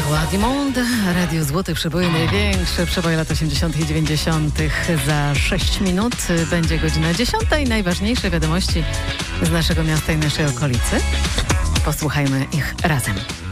Roi du Monde, Radio Złoty Przebój, największe przeboje lat 80. i 90. Za 6 minut będzie godzina 10. Najważniejsze wiadomości z naszego miasta i naszej okolicy. Posłuchajmy ich razem.